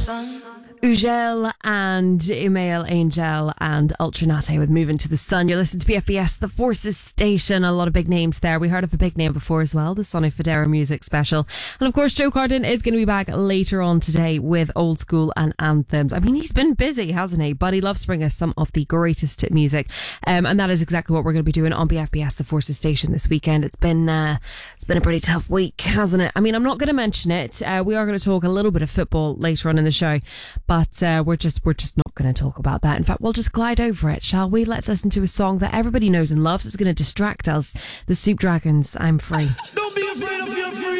Ugel and Email Angel and Ultranate with Moving to the Sun. You're listening to BFBS, the Forces Station. A lot of big names there. We heard of a big name before as well, the Sonny Fodera Music Special. And of course, Joe Carden is going to be back later on today with Old School and Anthems. I mean, he's been busy, hasn't he? But he loves to bring us some of the greatest music. And that is exactly what we're going to be doing on BFBS, the Forces Station this weekend. It's been a pretty tough week, hasn't it? I mean, I'm not going to mention it. We are going to talk a little bit of football later on in the show. But we're just not going to talk about that. In fact, we'll just glide over it, shall we? Let's listen to a song that everybody knows and loves. It's going to distract us. The Soup Dragons, I'm Free.